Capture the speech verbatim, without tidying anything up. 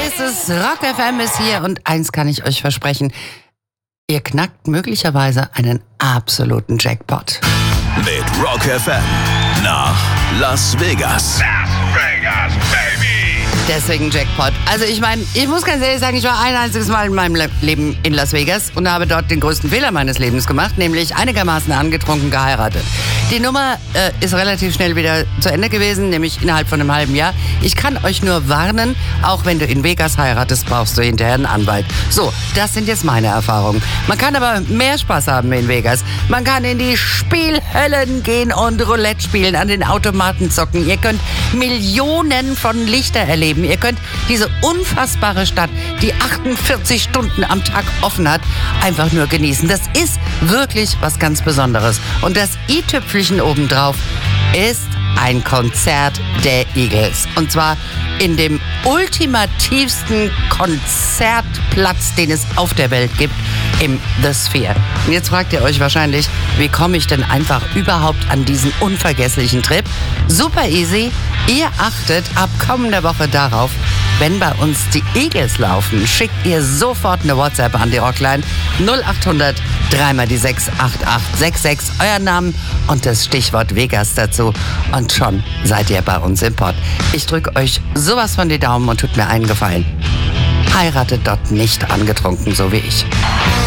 ist es, Rock F M ist hier und eins kann ich euch versprechen, ihr knackt möglicherweise einen absoluten Jackpot. Mit Rock F M nach Las Vegas. Las Vegas, baby! Deswegen Jackpot. Also ich meine, ich muss ganz ehrlich sagen, ich war ein einziges Mal in meinem Le- Leben in Las Vegas und habe dort den größten Fehler meines Lebens gemacht, nämlich einigermaßen angetrunken geheiratet. Die Nummer äh, ist relativ schnell wieder zu Ende gewesen, nämlich innerhalb von einem halben Jahr. Ich kann euch nur warnen, auch wenn du in Vegas heiratest, brauchst du hinterher einen Anwalt. So, das sind jetzt meine Erfahrungen. Man kann aber mehr Spaß haben in Vegas. Man kann in die Spielhöllen gehen und Roulette spielen, an den Automaten zocken. Ihr könnt Millionen von Lichter erleben. Ihr könnt diese unfassbare Stadt, die achtundvierzig Stunden am Tag offen hat, einfach nur genießen. Das ist wirklich was ganz Besonderes. Und das i-Tüpfelchen obendrauf ist ein Konzert der Eagles. Und zwar in dem ultimativsten Konzertplatz, den es auf der Welt gibt, im The Sphere. Und jetzt fragt ihr euch wahrscheinlich, wie komme ich denn einfach überhaupt an diesen unvergesslichen Trip? Super easy. Ihr achtet ab kommender Woche darauf, wenn bei uns die Eagles laufen, schickt ihr sofort eine WhatsApp an die Rockline null acht hundert drei mal die sechs acht acht sechs sechs, euren Namen und das Stichwort Vegas dazu. Und schon seid ihr bei uns im Pod. Ich drücke euch sowas von die Daumen und tut mir einen Gefallen. Heiratet dort nicht angetrunken, so wie ich.